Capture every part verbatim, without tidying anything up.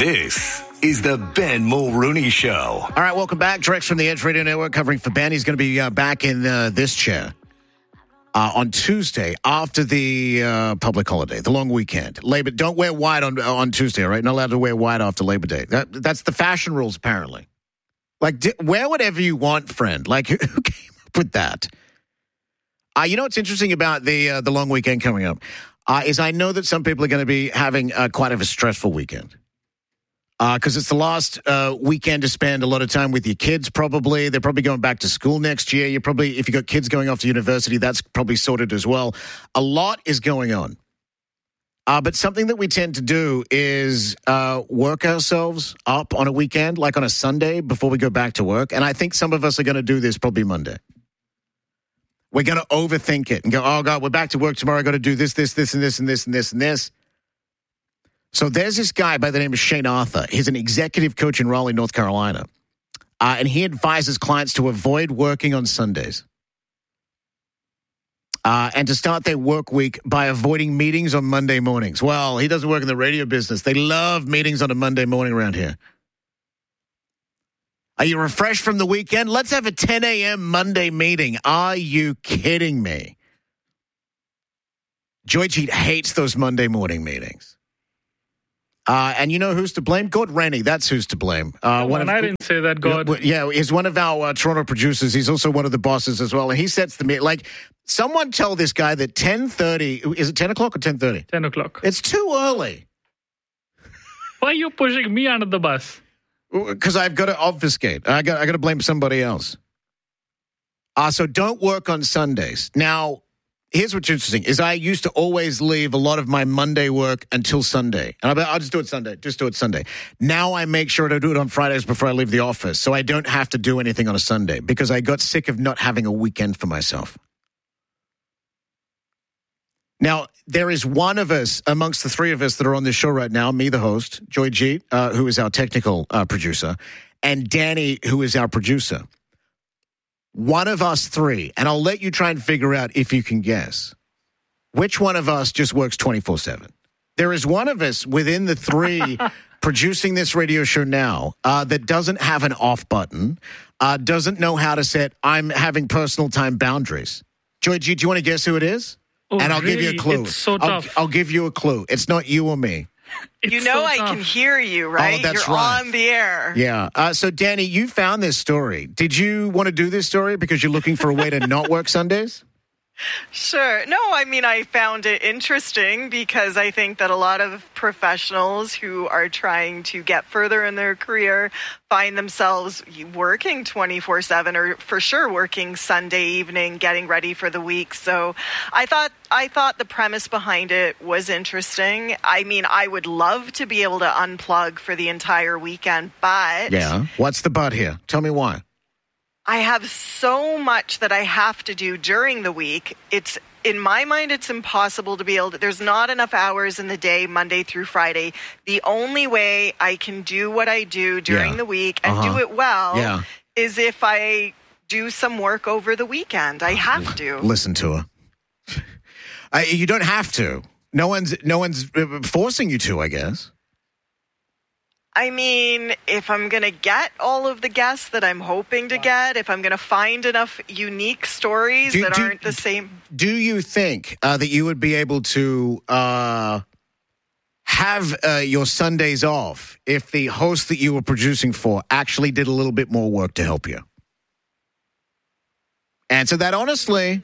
This is the Ben Mulrooney Show. All right, welcome back. Drex from the Edge Radio Network covering for Ben. He's going to be uh, back in uh, this chair uh, on Tuesday after the uh, public holiday, the long weekend. Labor. Don't wear white on on Tuesday, all right? Not allowed to wear white after Labor Day. That, that's the fashion rules, apparently. Like, di- wear whatever you want, friend. Like, who came up with that? Uh, you know what's interesting about the uh, the long weekend coming up uh, is I know that some people are going to be having uh, quite of a stressful weekend. Because uh, it's the last uh, weekend to spend a lot of time with your kids, probably. They're probably going back to school next year. You're probably, if you've got kids going off to university, that's probably sorted as well. A lot is going on. Uh, but something that we tend to do is uh, work ourselves up on a weekend, like on a Sunday before we go back to work. And I think some of us are going to do this probably Monday. We're going to overthink it and go, oh, God, we're back to work tomorrow. I got to do this, this, this, and this, and this, and this, and this. So there's this guy by the name of Shane Arthur. He's an executive coach in Raleigh, North Carolina. Uh, and he advises clients to avoid working on Sundays. Uh, and to start their work week by avoiding meetings on Monday mornings. Well, he doesn't work in the radio business. They love meetings on a Monday morning around here. Are you refreshed from the weekend? Let's have a ten a.m. Monday meeting. Are you kidding me? Joy Cheat hates those Monday morning meetings. Uh, and you know who's to blame? Gord Rennie. That's who's to blame. Uh, no, one of, I didn't say that, God. Yeah, he's one of our uh, Toronto producers. He's also one of the bosses as well. And he sets the meeting. Like, someone tell this guy that ten thirty, is it ten o'clock or ten thirty? ten o'clock. It's too early. Why are you pushing me under the bus? Because I've got to obfuscate. I got, I got to blame somebody else. Uh, so don't work on Sundays. Now, here's what's interesting, is I used to always leave a lot of my Monday work until Sunday. And I'll, I'll just do it Sunday. Just do it Sunday. Now I make sure to do it on Fridays before I leave the office, so I don't have to do anything on a Sunday because I got sick of not having a weekend for myself. Now, there is one of us amongst the three of us that are on this show right now, me, the host, Joy Jeet, uh, who is our technical uh, producer, and Danny, who is our producer. One of us three, and I'll let you try and figure out if you can guess, which one of us just works twenty-four seven. There is one of us within the three producing this radio show now uh, that doesn't have an off button, uh, doesn't know how to set I'm having personal time boundaries. Joy G, do you want to guess who it is? Oh, and I'll really? give you a clue. It's so I'll, tough. I'll give you a clue. It's not you or me. It's you know so I tough. can hear you, right? Oh, that's You're right. on the air. Yeah. Uh, so, Danny, you found this story. Did you want to do this story because you're looking for a way to not work Sundays? Sure. No, I mean, I found it interesting because I think that a lot of professionals who are trying to get further in their career find themselves working twenty-four seven or for sure working Sunday evening, getting ready for the week. So I thought I thought the premise behind it was interesting. I mean, I would love to be able to unplug for the entire weekend, but... Yeah. What's the but here? Tell me why. I have so much that I have to do during the week. It's in my mind, it's impossible to be able to, there's not enough hours in the day, Monday through Friday. The only way I can do what I do during Yeah. the week and Uh-huh. do it well Yeah. is if I do some work over the weekend. I have to. Listen to her. I, you don't have to. No one's no one's forcing you to, I guess. I mean, if I'm going to get all of the guests that I'm hoping to get, if I'm going to find enough unique stories Do- that do- aren't the same. Do you think uh, that you would be able to uh, have uh, your Sundays off if the host that you were producing for actually did a little bit more work to help you? Answer that honestly.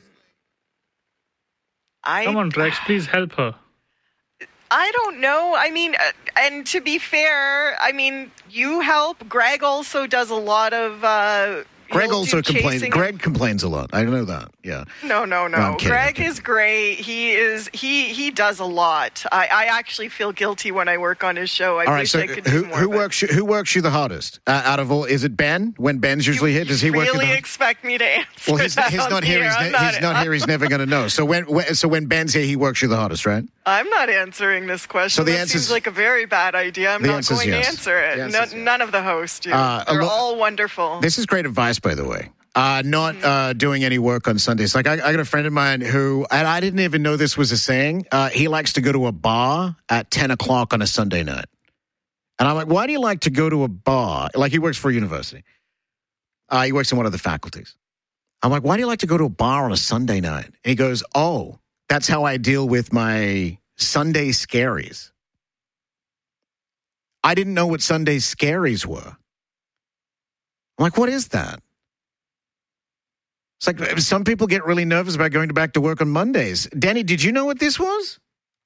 I, Come on, Drex, please help her. I don't know. I mean, uh, and to be fair, I mean, you help. Greg also does a lot of. Uh, Greg he'll also do complains. chasing. Greg complains a lot. I know that. Yeah. No, no, no. No, I'm kidding, I'm Greg kidding. is great. He is. He he does a lot. I, I actually feel guilty when I work on his show. I All right. wish So I could do who more. who but works you, who works you the hardest uh, out of all? Is it Ben? When Ben's usually you here, does he work you the really hardest? expect me to answer? Well, he's, that he's on not the here. air? He's, I'm ne- he's not here. He's never going to know. So when, when so when Ben's here, he works you the hardest, right? I'm not answering this question. So the that answer's- seems like a very bad idea. I'm the not answer's going yes. to answer it. The No, answer's yes. None of the hosts do. Uh, a They're lo- all wonderful. This is great advice, by the way. Uh, not uh, doing any work on Sundays. Like I, I got a friend of mine who, and I didn't even know this was a saying. Uh, he likes to go to a bar at ten o'clock on a Sunday night, And I'm like, why do you like to go to a bar? Like, he works for a university. Uh, he works in one of the faculties. I'm like, why do you like to go to a bar on a Sunday night? And he goes, oh, that's how I deal with my Sunday scaries. I didn't know what Sunday scaries were. I'm like, what is that? It's like some people get really nervous about going back to work on Mondays. Danny, did you know what this was?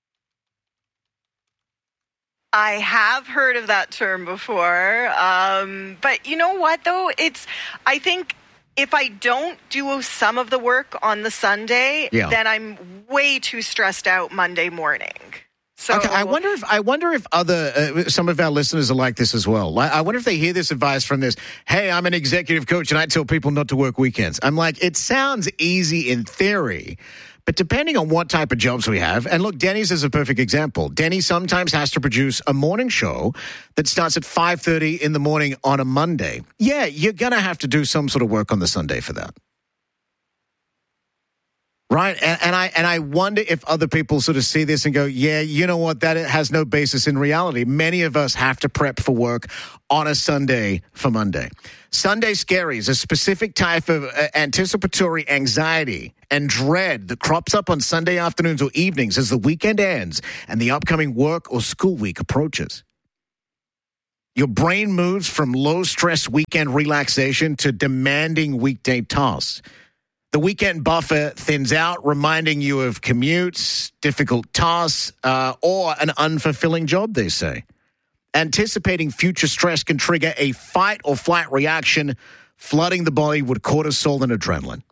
I have heard of that term before. Um, but you know what, though? It's, I think if I don't do some of the work on the Sunday, yeah. then I'm way too stressed out Monday morning. So, okay, I wonder if I wonder if other uh, some of our listeners are like this as well. I wonder if they hear this advice from this. Hey, I'm an executive coach, and I tell people not to work weekends. I'm like, it sounds easy in theory, but depending on what type of jobs we have, and look, Denny's is a perfect example. Denny sometimes has to produce a morning show that starts at five thirty in the morning on a Monday. Yeah, you're gonna have to do some sort of work on the Sunday for that. Right, and, and I and I wonder if other people sort of see this and go, yeah, you know what, that has no basis in reality. Many of us have to prep for work on a Sunday for Monday. Sunday scaries, a specific type of uh, anticipatory anxiety and dread that crops up on Sunday afternoons or evenings as the weekend ends and the upcoming work or school week approaches. Your brain moves from low-stress weekend relaxation to demanding weekday tasks. The weekend buffer thins out, reminding you of commutes, difficult tasks, uh, or an unfulfilling job, they say. Anticipating future stress can trigger a fight or flight reaction, flooding the body with cortisol and adrenaline.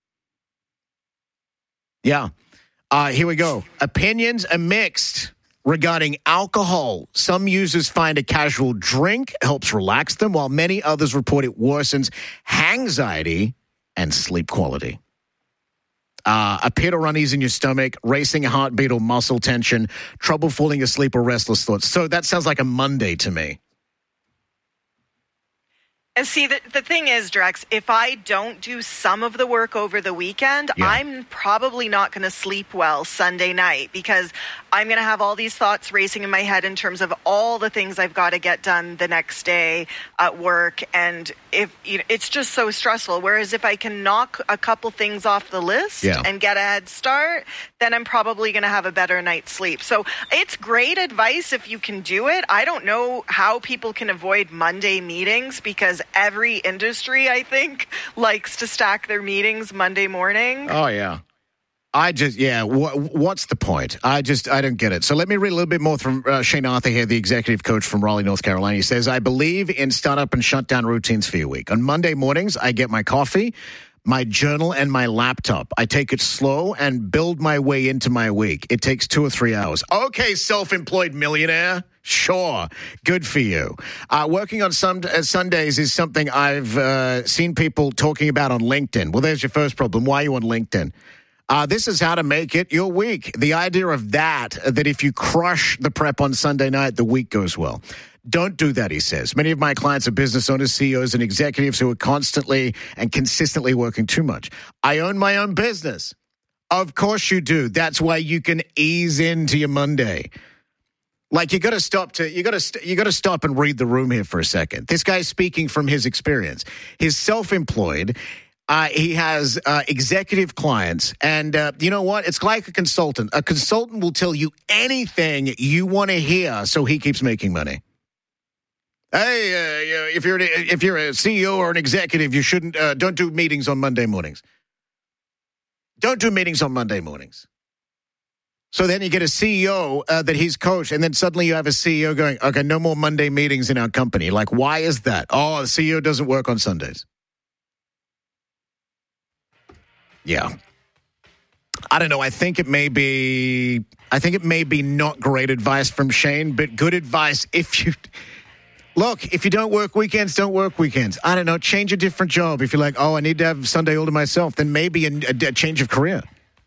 Yeah. Uh, here we go. Opinions are mixed regarding alcohol. Some users find a casual drink helps relax them, while many others report it worsens anxiety and sleep quality. Uh, a pit or unease in your stomach, racing heartbeat or muscle tension, trouble falling asleep or restless thoughts. So that sounds like a Monday to me. And see, the, the thing is, Drex, if I don't do some of the work over the weekend, yeah. I'm probably not going to sleep well Sunday night because I'm going to have all these thoughts racing in my head in terms of all the things I've got to get done the next day at work. And if you know, it's just so stressful. Whereas if I can knock a couple things off the list yeah. and get a head start, then I'm probably going to have a better night's sleep. So it's great advice if you can do it. I don't know how people can avoid Monday meetings because every industry, I think, likes to stack their meetings Monday morning. Oh, yeah. I just, yeah, wh- what's the point? I just, I don't get it. So let me read a little bit more from uh, Shane Arthur here, the executive coach from Raleigh, North Carolina. He says, I believe in startup and shutdown routines for your week. On Monday mornings, I get my coffee, my journal, and my laptop. I take it slow and build my way into my week. It takes two or three hours. Okay, self-employed millionaire. Sure. Good for you. Uh, working on some uh, Sundays is something I've uh, seen people talking about on LinkedIn. Well, there's your first problem. Why are you on LinkedIn? Uh, this is how to make it your week. The idea of that, that if you crush the prep on Sunday night, the week goes well. Don't do that, he says. Many of my clients are business owners, C E Os, and executives who are constantly and consistently working too much. I own my own business. Of course you do. That's why you can ease into your Monday. Like you got to stop to you got to st- you got to stop and read the room here for a second. This guy's speaking from his experience. He's self-employed. Uh, he has uh, executive clients, and uh, you know what? It's like a consultant. A consultant will tell you anything you want to hear, so he keeps making money. Hey, uh, if you're an, if you're a C E O or an executive, you shouldn't uh, don't do meetings on Monday mornings. Don't do meetings on Monday mornings. So then you get a C E O uh, that he's coached, and then suddenly you have a C E O going, okay, no more Monday meetings in our company. Like, why is that? Oh, the C E O doesn't work on Sundays. Yeah. I don't know. I think it may be, I think it may be not great advice from Shane, but good advice if you, look, if you don't work weekends, don't work weekends. I don't know. Change a different job. If you're like, oh, I need to have Sunday all to myself, then maybe a, a, a change of career.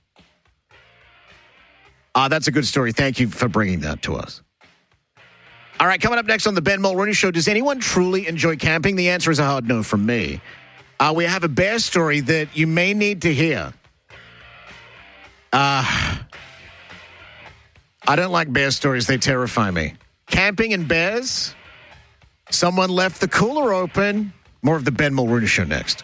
Uh, that's a good story. Thank you for bringing that to us. All right, coming up next on the Ben Mulroney Show, does anyone truly enjoy camping? The answer is a hard no from me. Uh, we have a bear story that you may need to hear. Uh, I don't like bear stories. They terrify me. Camping and bears? Someone left the cooler open. More of the Ben Mulrooney Show next.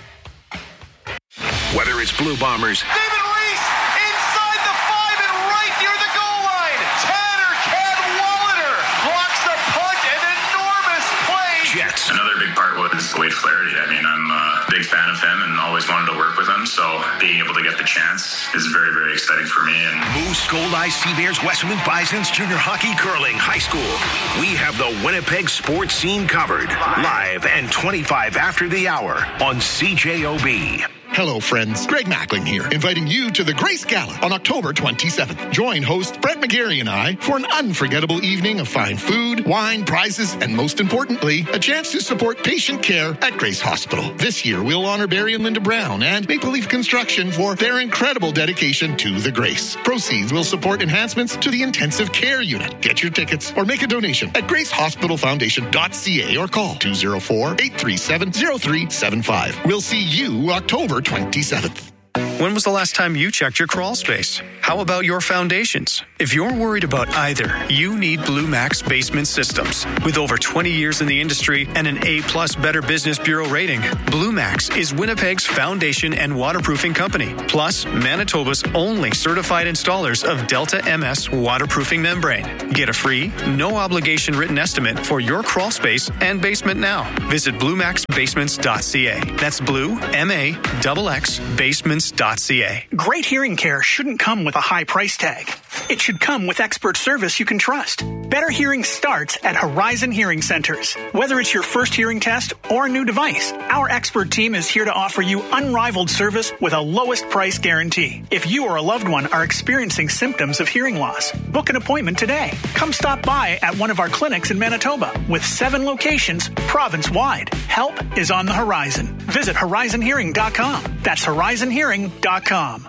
Whether it's Blue Bombers, David Reese inside the five and right near the goal line. Tanner Cadwallader blocks the punt, an enormous play. Jets, Another big part was Wade Flaherty. I mean, I'm a big fan of him and always wanted to work with him, so being able to get the chance is very, very exciting for me. And Moose, Gold Eyes, Sea Bears, Westwood Bisons, Junior Hockey, Curling, High School. We have the Winnipeg sports scene covered. Live and twenty-five after the hour on C J O B. Hello, friends. Greg Mackling here, inviting you to the Grace Gala on October twenty-seventh. Join host Brett McGarry and I for an unforgettable evening of fine food, wine, prizes, and most importantly, a chance to support patient care at Grace Hospital. This year, we'll honor Barry and Linda Brown and Maple Leaf Construction for their incredible dedication to the Grace. Proceeds will support enhancements to the intensive care unit. Get your tickets or make a donation at grace hospital foundation dot c a or call two oh four, eight three seven, oh three seven five. We'll see you October twenty-seventh. When was the last time you checked your crawl space? How about your foundations? If you're worried about either, you need Blue Max Basement Systems. With over twenty years in the industry and an A-plus Better Business Bureau rating, Blue Max is Winnipeg's foundation and waterproofing company, plus Manitoba's only certified installers of Delta M S waterproofing membrane. Get a free, no-obligation written estimate for your crawl space and basement now. Visit blue max basements dot c a. That's blue, M A X X, basements dot c a. Great hearing care shouldn't come with a high price tag. It should come with expert service you can trust. Better hearing starts at Horizon Hearing Centers. Whether it's your first hearing test or a new device, our expert team is here to offer you unrivaled service with a lowest price guarantee. If you or a loved one are experiencing symptoms of hearing loss, book an appointment today. Come stop by at one of our clinics in Manitoba with seven locations province-wide. Help is on the horizon. Visit horizon hearing dot com. That's horizon hearing dot com.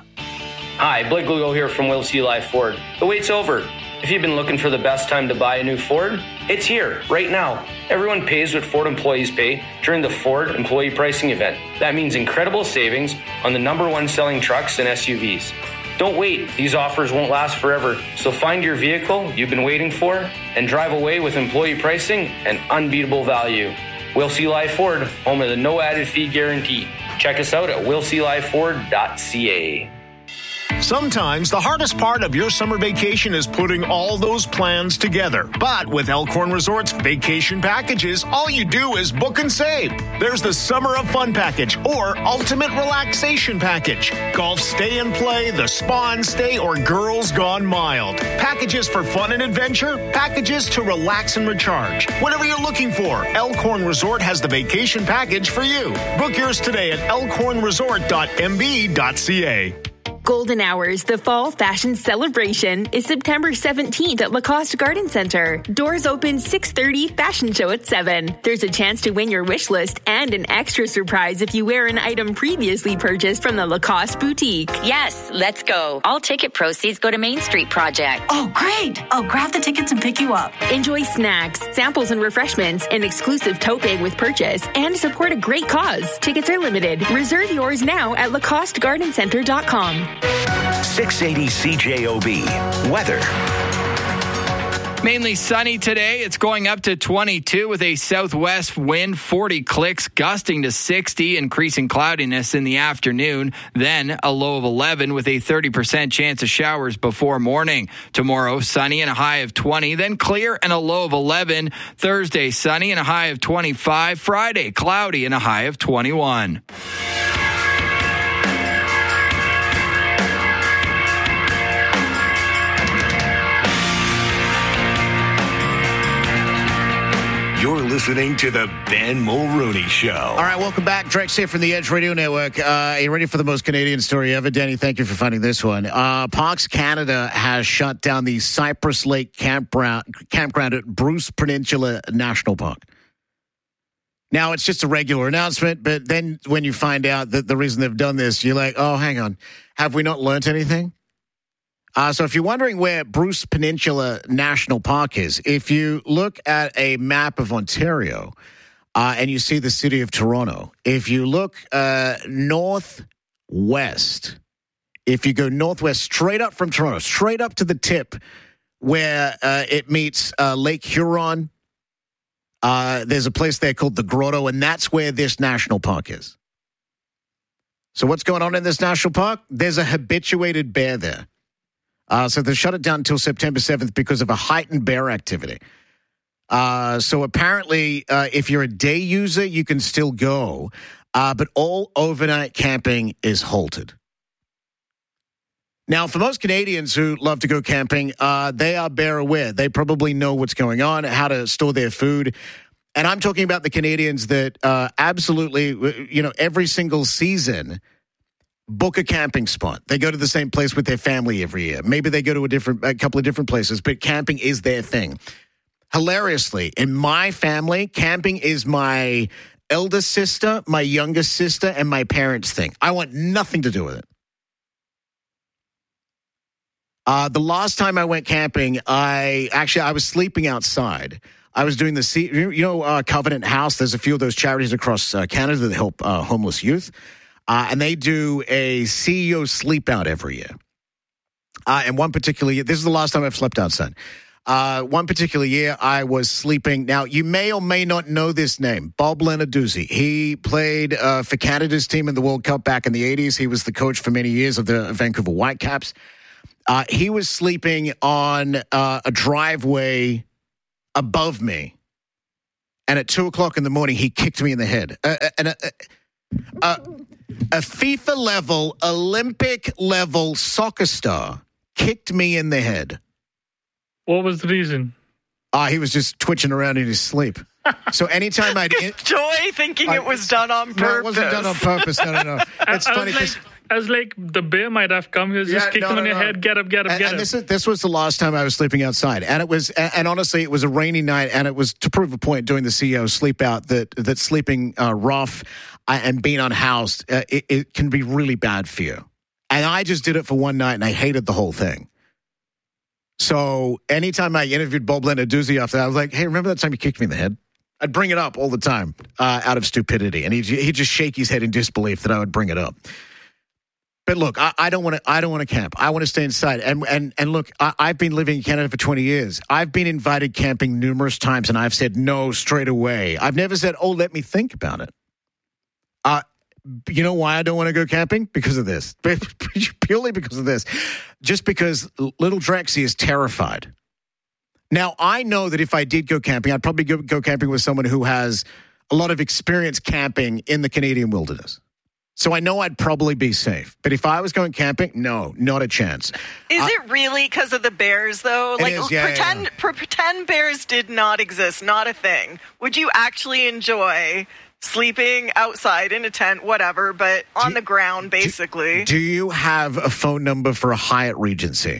Hi, Blake Lugo here from Will C. Life Ford. The wait's over. If you've been looking for the best time to buy a new Ford, it's here, right now. Everyone pays what Ford employees pay during the Ford Employee Pricing Event. That means incredible savings on the number one selling trucks and S U Vs. Don't wait. These offers won't last forever. So find your vehicle you've been waiting for and drive away with employee pricing and unbeatable value. Will C. Life Ford, home of the no added fee guarantee. Check us out at will c life ford dot c a. Sometimes the hardest part of your summer vacation is putting all those plans together. But with Elkhorn Resorts vacation packages, all you do is book and save. There's the Summer of Fun package or Ultimate Relaxation package. Golf stay and play, the spa and stay, or Girls Gone Mild. Packages for fun and adventure, packages to relax and recharge. Whatever you're looking for, Elkhorn Resort has the vacation package for you. Book yours today at elkhorn resort dot m b dot c a. Golden Hours, the fall fashion celebration, is September seventeenth at Lacoste Garden Center. Doors open six thirty, fashion show at seven. There's a chance to win your wish list and an extra surprise if you wear an item previously purchased from the Lacoste boutique. Yes, let's go. All ticket proceeds go to Main Street Project. Oh, great. I'll grab the tickets and pick you up. Enjoy snacks, samples and refreshments, an exclusive tote bag with purchase, and support a great cause. Tickets are limited. Reserve yours now at lacoste garden center dot com. six eighty C J O B. Weather. Mainly sunny today. It's going up to twenty-two with a southwest wind, forty clicks, gusting to sixty, increasing cloudiness in the afternoon. Then a low of eleven with a thirty percent chance of showers before morning. Tomorrow, sunny and a high of twenty, then clear and a low of eleven. Thursday, sunny and a high of twenty-five. Friday, cloudy and a high of twenty-one. You're listening to the Ben Mulrooney Show. All right, welcome back. Drex here from the Edge Radio Network. Uh, are you ready for the most Canadian story ever? Danny, thank you for finding this one. Uh, Parks Canada has shut down the Cypress Lake campground, campground at Bruce Peninsula National Park. Now, it's just a regular announcement, but then when you find out that the reason they've done this, you're like, oh, hang on. Have we not learnt anything? Uh, so if you're wondering where Bruce Peninsula National Park is, if you look at a map of Ontario uh, and you see the city of Toronto, if you look uh, northwest, if you go northwest straight up from Toronto, straight up to the tip where uh, it meets uh, Lake Huron, Uh, there's a place there called the Grotto, and that's where this national park is. So what's going on in this national park? There's a habituated bear there. Uh, so they shut it down until September seventh because of a heightened bear activity. Uh, so apparently, uh, if you're a day user, you can still go, uh, but all overnight camping is halted. Now, for most Canadians who love to go camping, uh, they are bear aware. They probably know what's going on, how to store their food. And I'm talking about the Canadians that uh, absolutely, you know, every single season book a camping spot. They go to the same place with their family every year. Maybe they go to a different, a couple of different places, but camping is their thing. Hilariously, in my family, camping is my eldest sister, my youngest sister, and my parents' thing. I want nothing to do with it. Uh, the last time I went camping, I actually, I was sleeping outside. I was doing the, you know, uh, Covenant House. There's a few of those charities across uh, Canada that help uh, homeless youth. Uh, and they do a C E O sleep out every year. Uh, and one particular year, this is the last time I've slept outside. Uh, one particular year, I was sleeping. Now, you may or may not know this name, Bob Lenarduzzi. He played uh, for Canada's team in the World Cup back in the eighties. He was the coach for many years of the Vancouver Whitecaps. Uh, he was sleeping on uh, a driveway above me, and at two o'clock in the morning, he kicked me in the head. Uh, and a, a, a FIFA-level, Olympic-level soccer star kicked me in the head. What was the reason? Uh, he was just twitching around in his sleep. So anytime I'd... In- Joy thinking I, it was done on purpose. No, it wasn't done on purpose. No, no, no. It's I, funny I was, like, I was like, the bear might have come. He was yeah, just kicking no, him no, in no. your head. Get up, get up, and, get and up. This, is, this was the last time I was sleeping outside. And it was, and, and honestly, it was a rainy night. And it was to prove a point doing the C E O sleep out that, that sleeping uh, rough uh, and being unhoused, uh, it, it can be really bad for you. And I just did it for one night and I hated the whole thing. So anytime I interviewed Bob Lenarduzzi after that, I was like, hey, remember that time you kicked me in the head? I'd bring it up all the time uh, out of stupidity. And he'd, he'd just shake his head in disbelief that I would bring it up. But look, I, I don't want to. I don't want to camp. I want to stay inside. And and and look, I, I've been living in Canada for twenty years. I've been invited camping numerous times, and I've said no straight away. I've never said, "Oh, let me think about it." Uh, you know why I don't want to go camping? Because of this. Purely because of this. Just because little Drexy is terrified. Now, I know that if I did go camping, I'd probably go, go camping with someone who has a lot of experience camping in the Canadian wilderness. So I know I'd probably be safe. But if I was going camping, no, not a chance. Is I, it really because of the bears, though? Like, is, yeah, pretend, yeah. Pre- pretend bears did not exist, not a thing. Would you actually enjoy sleeping outside in a tent, whatever, but on do, the ground, basically? Do, do you have a phone number for a Hyatt Regency?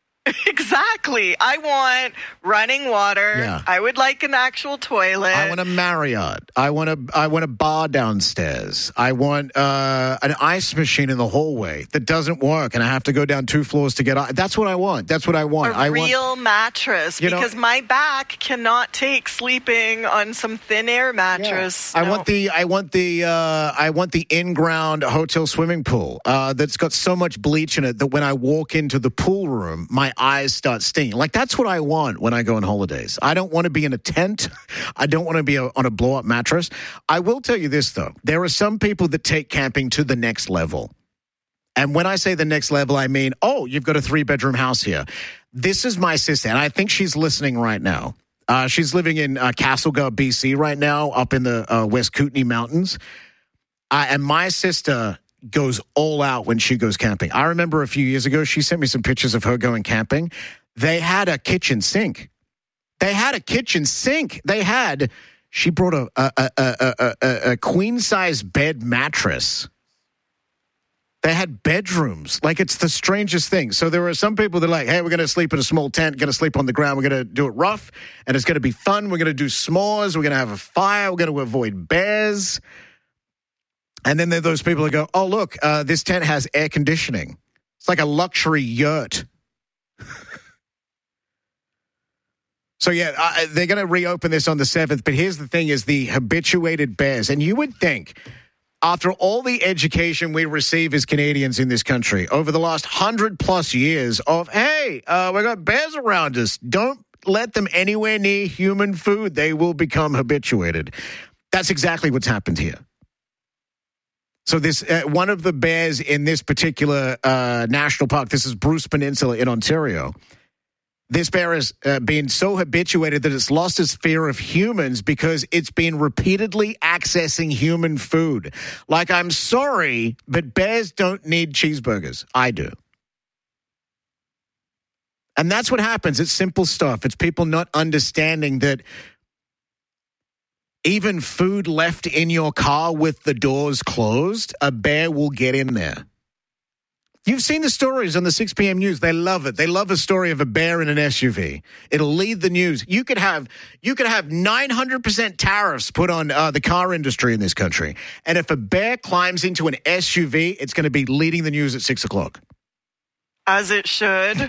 Exactly. I want running water. Yeah. I would like an actual toilet. I want a Marriott. I want a I want a bar downstairs. I want uh, an ice machine in the hallway that doesn't work, and I have to go down two floors to get out. That's what I want. That's what I want. A I real want, mattress, you know, because my back cannot take sleeping on some thin air mattress. Yeah. No. I want the I want the uh, I want the in-ground hotel swimming pool uh, that's got so much bleach in it that when I walk into the pool room, my eyes start stinging. Like, that's what I want when I go on holidays. I don't want to be in a tent. I don't want to be a, on a blow-up mattress. I will tell you this, though. There are some people that take camping to the next level. And when I say the next level, I mean, oh, you've got a three-bedroom house here. This is my sister, and I think she's listening right now. Uh, she's living in uh, Castlegar, B C right now, up in the uh, West Kootenay Mountains. Uh, and my sister goes all out when she goes camping. I remember a few years ago, she sent me some pictures of her going camping. They had a kitchen sink. They had a kitchen sink. They had, she brought a, a, a, a, a, a queen-size bed mattress. They had bedrooms. Like, it's the strangest thing. So there are some people that are like, hey, we're going to sleep in a small tent, going to sleep on the ground, we're going to do it rough, and it's going to be fun. We're going to do s'mores. We're going to have a fire. We're going to avoid bears. And then there are those people that go, oh, look, uh, this tent has air conditioning. It's like a luxury yurt. So, yeah, uh, they're going to reopen this on the seventh. But here's the thing is the habituated bears. And you would think, after all the education we receive as Canadians in this country over the last hundred plus years of, hey, uh, we got bears around us. Don't let them anywhere near human food, they will become habituated. That's exactly what's happened here. So this uh, one of the bears in this particular uh, national park, this is Bruce Peninsula in Ontario. This bear has uh, been so habituated that it's lost its fear of humans because it's been repeatedly accessing human food. Like, I'm sorry, but bears don't need cheeseburgers. I do. And that's what happens. It's simple stuff. It's people not understanding that even food left in your car with the doors closed, a bear will get in there. You've seen the stories on the six p.m. news. They love it. They love a story of a bear in an S U V. It'll lead the news. You could have you could have nine hundred percent tariffs put on uh, the car industry in this country. And if a bear climbs into an S U V, it's going to be leading the news at six o'clock. As it should.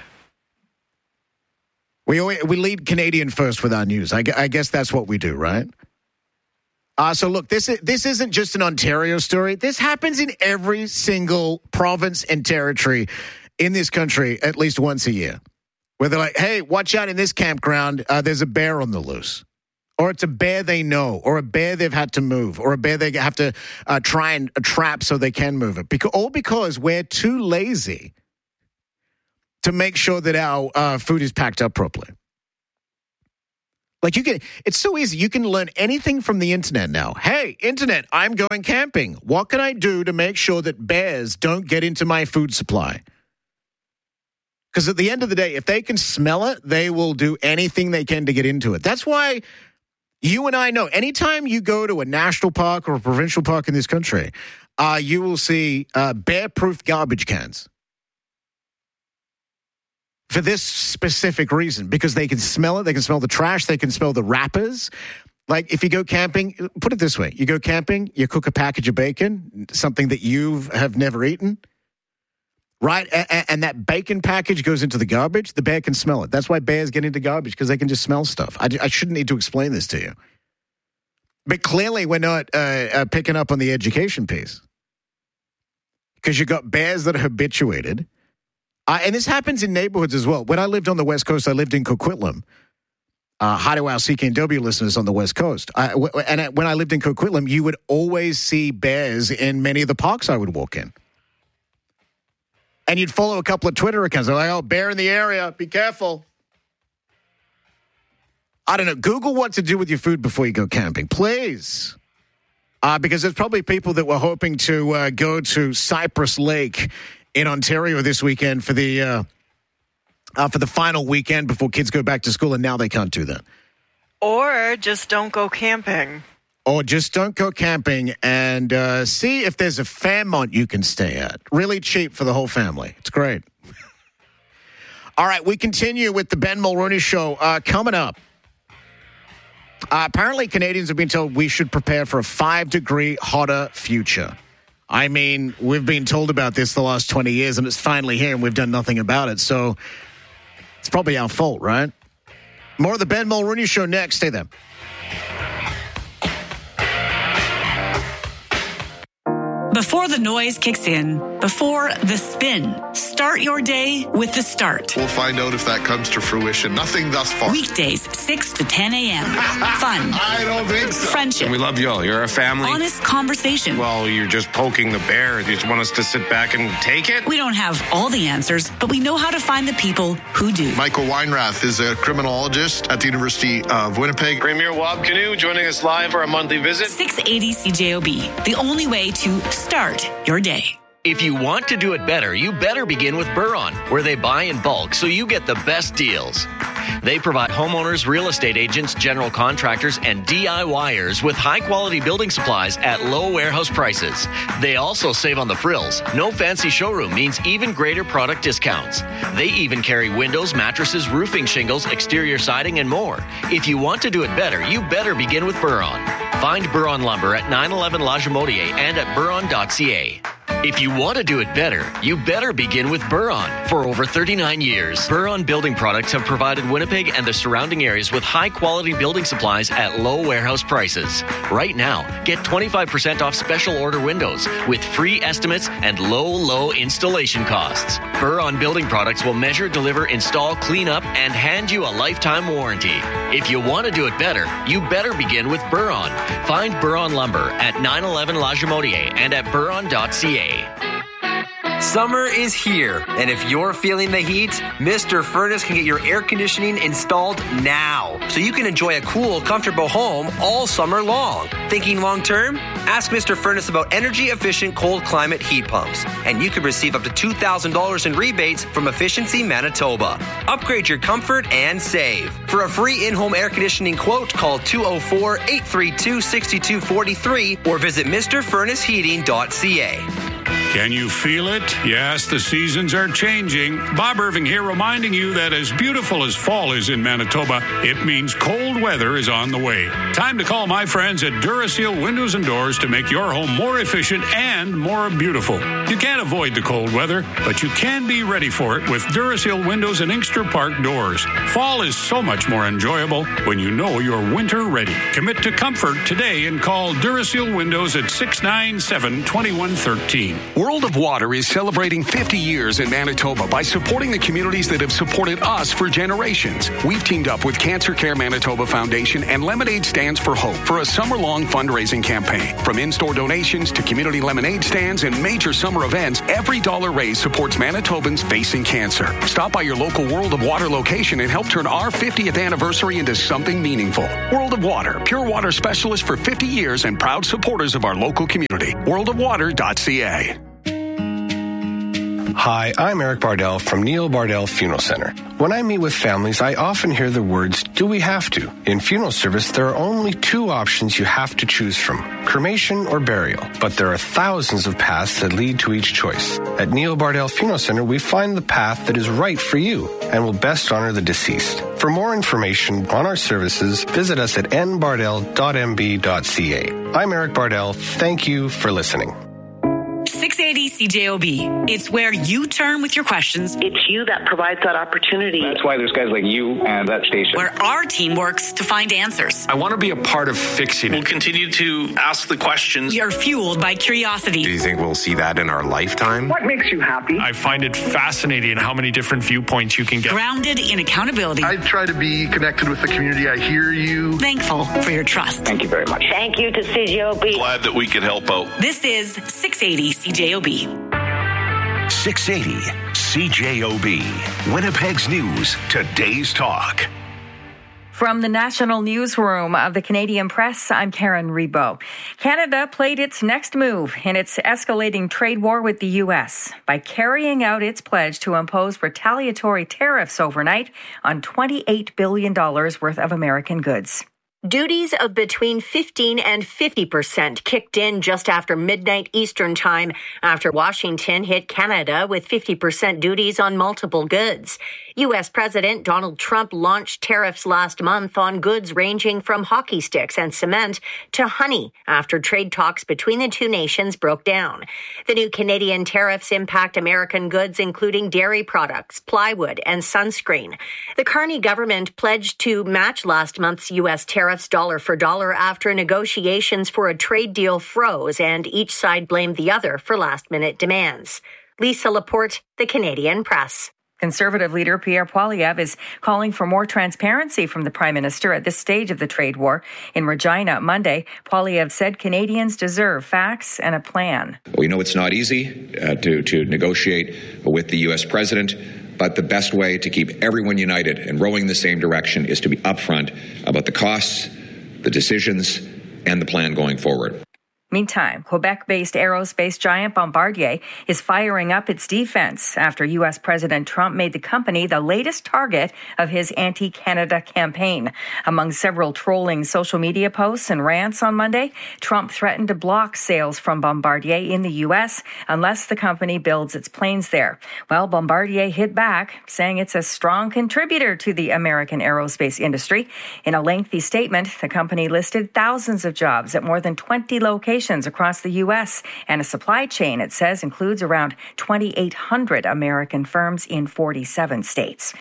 We always, we lead Canadian first with our news. I, I guess that's what we do, right? Uh, so look, this is, this isn't just an Ontario story. This happens in every single province and territory in this country at least once a year. Where they're like, hey, watch out in this campground, uh, there's a bear on the loose. Or it's a bear they know, or a bear they've had to move, or a bear they have to uh, try and uh, trap so they can move it. Because, all because we're too lazy to make sure that our uh, food is packed up properly. Like, you can, it's so easy. You can learn anything from the internet now. Hey, internet, I'm going camping. What can I do to make sure that bears don't get into my food supply? Because at the end of the day, if they can smell it, they will do anything they can to get into it. That's why you and I know, anytime you go to a national park or a provincial park in this country, uh, you will see uh, bear-proof garbage cans. For this specific reason, because they can smell it, they can smell the trash, they can smell the wrappers. Like, if you go camping, put it this way, you go camping, you cook a package of bacon, something that you have never eaten, right? And, and that bacon package goes into the garbage, the bear can smell it. That's why bears get into garbage, because they can just smell stuff. I, I shouldn't need to explain this to you. But clearly we're not uh, uh, picking up on the education piece. Because you've got bears that are habituated. Uh, and this happens in neighborhoods as well. When I lived on the West Coast, I lived in Coquitlam. Uh, hi to our C K N W listeners on the West Coast. I, w- and when I lived in Coquitlam, you would always see bears in many of the parks I would walk in. And you'd follow a couple of Twitter accounts. They're like, oh, bear in the area. Be careful. I don't know. Google what to do with your food before you go camping, please. Uh, because there's probably people that were hoping to uh, go to Cypress Lake in Ontario this weekend for the uh, uh, for the final weekend before kids go back to school, and now they can't do that. Or just don't go camping. Or just don't go camping and uh, see if there's a Fairmont you can stay at. Really cheap for the whole family. It's great. All right, we continue with the Ben Mulroney Show uh, coming up. Uh, apparently, Canadians have been told we should prepare for a five-degree hotter future. I mean, we've been told about this the last twenty years, and it's finally here, and we've done nothing about it. So it's probably our fault, right? More of the Ben Mulroney Show next. Stay there. Before the noise kicks in, before the spin, start your day with The Start. We'll find out if that comes to fruition. Nothing thus far. Weekdays, six to ten a.m. Fun. I don't think so. Friendship. We love you all. You're a family. Honest conversation. Well, you're just poking the bear. You just want us to sit back and take it? We don't have all the answers, but we know how to find the people who do. Michael Weinrath is a criminologist at the University of Winnipeg. Premier Wab Canoe joining us live for a monthly visit. six eighty C J O B, the only way to start your day. If you want to do it better, you better begin with Buron, where they buy in bulk so you get the best deals. They provide homeowners, real estate agents, general contractors, and DIYers with high-quality building supplies at low warehouse prices. They also save on the frills. No fancy showroom means even greater product discounts. They even carry windows, mattresses, roofing shingles, exterior siding, and more. If you want to do it better, you better begin with Buron. Find Buron Lumber at nine eleven La Jamotier and at buron dot c a. If you want to do it better, you better begin with Buron. For over thirty-nine years, Buron Building Products have provided Winnipeg and the surrounding areas with high-quality building supplies at low warehouse prices. Right now, get twenty-five percent off special order windows with free estimates and low, low installation costs. Buron Building Products will measure, deliver, install, clean up, and hand you a lifetime warranty. If you want to do it better, you better begin with Buron. Find Buron Lumber at nine eleven La Jamodier and at buron dot c a. Summer is here, and if you're feeling the heat, Mister Furnace can get your air conditioning installed now, so you can enjoy a cool, comfortable home all summer long. Thinking long term? Ask Mister Furnace about energy-efficient cold climate heat pumps, and you could receive up to two thousand dollars in rebates from Efficiency Manitoba. Upgrade your comfort and save. For a free in-home air conditioning quote, call two oh four, eight three two, six two four three or visit Mr Furnace Heating dot c a. Can you feel it? Yes, the seasons are changing. Bob Irving here reminding you that as beautiful as fall is in Manitoba, it means cold weather is on the way. Time to call my friends at Duraseal Windows and Doors to make your home more efficient and more beautiful. You can't avoid the cold weather, but you can be ready for it with Duraseal Windows and Inkster Park doors. Fall is so much more enjoyable when you know you're winter ready. Commit to comfort today and call Duraseal Windows at six nine seven, two one one three. World of Water is celebrating fifty years in Manitoba by supporting the communities that have supported us for generations. We've teamed up with Cancer Care Manitoba Foundation and Lemonade Stands for Hope for a summer-long fundraising campaign. From in-store donations to community lemonade stands and major summer events, every dollar raised supports Manitobans facing cancer. Stop by your local World of Water location and help turn our fiftieth anniversary into something meaningful. World of Water, pure water specialist for fifty years and proud supporters of our local community. world of water dot c a. Hi, I'm Eric Bardell from Neil Bardell Funeral Center. When I meet with families, I often hear the words, do we have to? In funeral service, there are only two options you have to choose from, cremation or burial. But there are thousands of paths that lead to each choice. At Neil Bardell Funeral Center, we find the path that is right for you and will best honor the deceased. For more information on our services, visit us at n bardell dot m b dot c a. I'm Eric Bardell. Thank you for listening. six eighty C J O B. It's where you turn with your questions. It's you that provides that opportunity. That's why there's guys like you and that station. Where our team works to find answers. I want to be a part of fixing it. We'll continue to ask the questions. We are fueled by curiosity. Do you think we'll see that in our lifetime? What makes you happy? I find it fascinating how many different viewpoints you can get. Grounded in accountability. I try to be connected with the community. I hear you. Thankful for your trust. Thank you very much. Thank you to C J O B. Glad that we could help out. This is six eighty C J O B. six eighty C J O B. Winnipeg's News, today's talk. From the National Newsroom of the Canadian Press, I'm Karen Rebo. Canada played its next move in its escalating trade war with the U S by carrying out its pledge to impose retaliatory tariffs overnight on twenty-eight billion dollars worth of American goods. Duties of between fifteen and fifty percent kicked in just after midnight Eastern Time after Washington hit Canada with fifty percent duties on multiple goods. U S President Donald Trump launched tariffs last month on goods ranging from hockey sticks and cement to honey after trade talks between the two nations broke down. The new Canadian tariffs impact American goods including dairy products, plywood, and sunscreen. The Carney government pledged to match last month's U S tariffs dollar for dollar after negotiations for a trade deal froze and each side blamed the other for last-minute demands. Lisa Laporte, The Canadian Press. Conservative leader Pierre Poilievre is calling for more transparency from the Prime Minister at this stage of the trade war. In Regina Monday, Poilievre said Canadians deserve facts and a plan. We know it's not easy uh, to, to negotiate with the U S President, but the best way to keep everyone united and rowing in the same direction is to be upfront about the costs, the decisions, and the plan going forward. Meantime, Quebec-based aerospace giant Bombardier is firing up its defense after U S President Trump made the company the latest target of his anti-Canada campaign. Among several trolling social media posts and rants on Monday, Trump threatened to block sales from Bombardier in the U S unless the company builds its planes there. Well, Bombardier hit back, saying it's a strong contributor to the American aerospace industry. In a lengthy statement, the company listed thousands of jobs at more than twenty locations across the U S and a supply chain, it says, includes around twenty-eight hundred American firms in forty-seven states.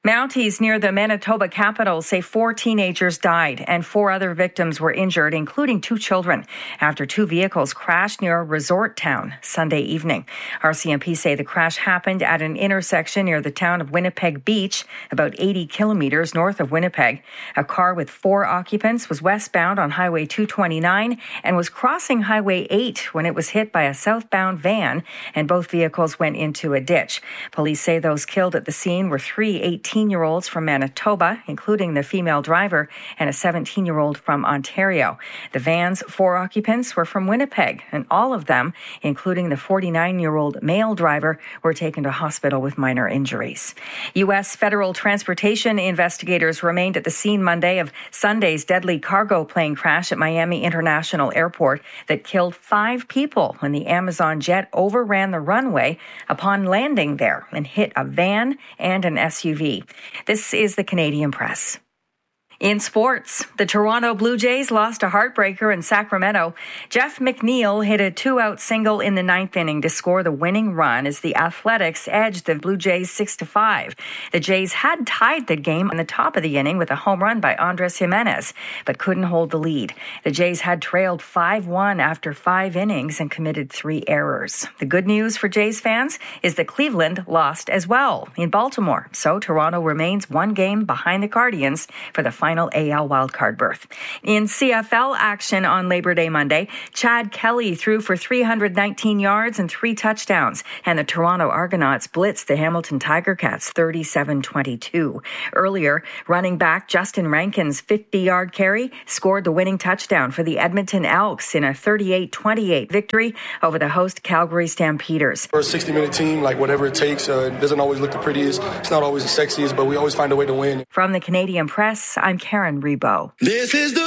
Mounties near the Manitoba capital say four teenagers died and four other victims were injured, including two children, after two vehicles crashed near a resort town Sunday evening. R C M P say the crash happened at an intersection near the town of Winnipeg Beach, about eighty kilometers north of Winnipeg. A car with four occupants was westbound on Highway two twenty-nine and was crossing Highway eight when it was hit by a southbound van, and both vehicles went into a ditch. Police say those killed at the scene were three eighteen-year-olds from Manitoba, including the female driver, and a seventeen-year-old from Ontario. The van's four occupants were from Winnipeg, and all of them, including the forty-nine-year-old male driver, were taken to hospital with minor injuries. U S federal transportation investigators remained at the scene Monday of Sunday's deadly cargo plane crash at Miami International Airport that killed five people when the Amazon jet overran the runway upon landing there and hit a van and an S U V. This is the Canadian Press. In sports, the Toronto Blue Jays lost a heartbreaker in Sacramento. Jeff McNeil hit a two-out single in the ninth inning to score the winning run as the Athletics edged the Blue Jays six to five. The Jays had tied the game on the top of the inning with a home run by Andres Jimenez, but couldn't hold the lead. The Jays had trailed five one after five innings and committed three errors. The good news for Jays fans is that Cleveland lost as well in Baltimore, so Toronto remains one game behind the Guardians for the final final A L wildcard berth. In C F L action on Labor Day Monday, Chad Kelly threw for three hundred nineteen yards and three touchdowns, and the Toronto Argonauts blitzed the Hamilton Tiger Cats thirty-seven twenty-two. Earlier, running back Justin Rankin's fifty-yard carry scored the winning touchdown for the Edmonton Elks in a thirty-eight twenty-eight victory over the host Calgary Stampeders. We're a sixty-minute team, like whatever it takes. Uh, it doesn't always look the prettiest. It's not always the sexiest, but we always find a way to win. From the Canadian Press, I'm Karen Rebo. This is the